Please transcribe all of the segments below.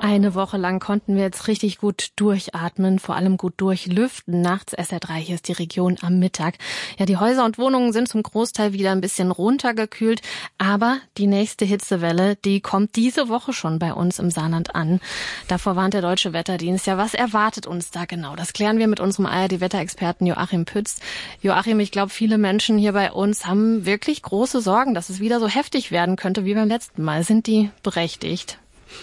Eine Woche lang konnten wir jetzt richtig gut durchatmen, vor allem gut durchlüften. Nachts SR3, hier ist die Region am Mittag. Ja, die Häuser und Wohnungen sind zum Großteil wieder ein bisschen runtergekühlt, aber die nächste Hitzewelle, die kommt diese Woche schon bei uns im Saarland an. Davor warnt der Deutsche Wetterdienst. Ja, was erwartet uns da genau? Das klären wir mit unserem ARD-Wetterexperten Joachim Pütz. Joachim, ich glaube, viele Menschen hier bei uns haben wirklich große Sorgen, dass es wieder so heftig werden könnte wie beim letzten Mal. Sind die berechtigt?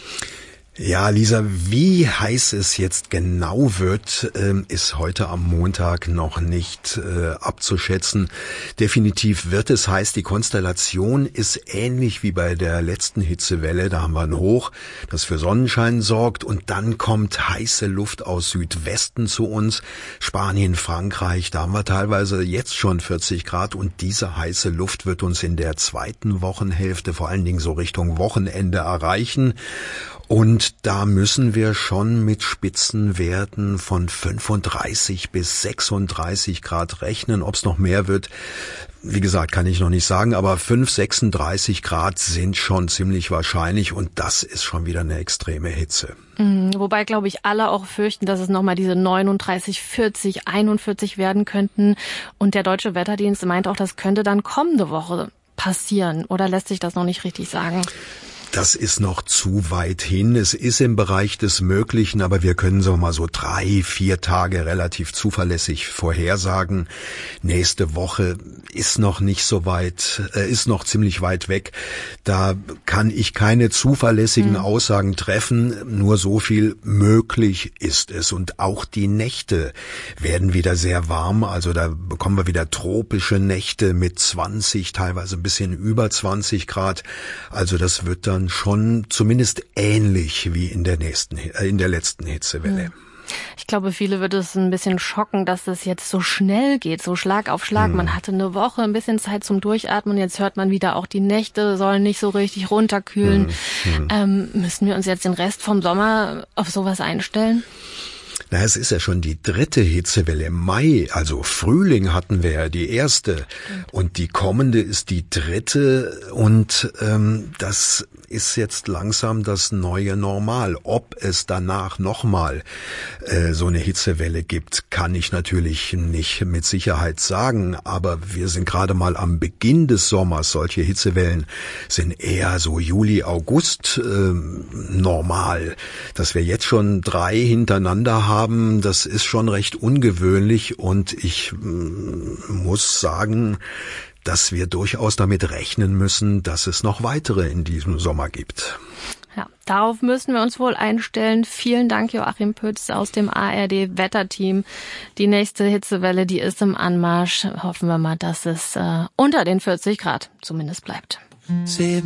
Ja, Lisa, wie heiß es jetzt genau wird, ist heute am Montag noch nicht abzuschätzen. Definitiv wird es heiß. Die Konstellation ist ähnlich wie bei der letzten Hitzewelle. Da haben wir ein Hoch, das für Sonnenschein sorgt, und dann kommt heiße Luft aus Südwesten zu uns. Spanien, Frankreich, da haben wir teilweise jetzt schon 40 Grad, und diese heiße Luft wird uns in der zweiten Wochenhälfte, vor allen Dingen so Richtung Wochenende, erreichen. Und da müssen wir schon mit Spitzenwerten von 35 bis 36 Grad rechnen. Ob es noch mehr wird, wie gesagt, kann ich noch nicht sagen, aber 36 Grad sind schon ziemlich wahrscheinlich, und das ist schon wieder eine extreme Hitze. Wobei, glaube ich, alle auch fürchten, dass es nochmal diese 39, 40, 41 werden könnten. Und der Deutsche Wetterdienst meint auch, das könnte dann kommende Woche passieren. Oder lässt sich das noch nicht richtig sagen? Das ist noch zu weit hin. Es ist im Bereich des Möglichen, aber wir können so mal so 3-4 Tage relativ zuverlässig vorhersagen. Nächste Woche ist noch nicht so weit, ist noch ziemlich weit weg. Da kann ich keine zuverlässigen Aussagen treffen. Nur so viel: möglich ist es. Und auch die Nächte werden wieder sehr warm. Also da bekommen wir wieder tropische Nächte mit 20, teilweise ein bisschen über 20 Grad. Also das wird dann schon zumindest ähnlich wie in der letzten Hitzewelle. Ich glaube, viele wird es ein bisschen schocken, dass es jetzt so schnell geht, so Schlag auf Schlag. Man hatte eine Woche ein bisschen Zeit zum Durchatmen. Jetzt hört man wieder, auch die Nächte sollen nicht so richtig runterkühlen. Müssen wir uns jetzt den Rest vom Sommer auf sowas einstellen? Na, es ist ja schon die dritte Hitzewelle. Im Mai, also Frühling, hatten wir ja die erste. Und die kommende ist die dritte. Und das ist jetzt langsam das neue Normal. Ob es danach nochmal so eine Hitzewelle gibt, kann ich natürlich nicht mit Sicherheit sagen. Aber wir sind gerade mal am Beginn des Sommers. Solche Hitzewellen sind eher so Juli, August normal. Dass wir jetzt schon 3 hintereinander haben, das ist schon recht ungewöhnlich, und ich muss sagen, dass wir durchaus damit rechnen müssen, dass es noch weitere in diesem Sommer gibt. Ja, darauf müssen wir uns wohl einstellen. Vielen Dank, Joachim Pütz aus dem ARD-Wetterteam. Die nächste Hitzewelle, die ist im Anmarsch. Hoffen wir mal, dass es unter den 40 Grad zumindest bleibt.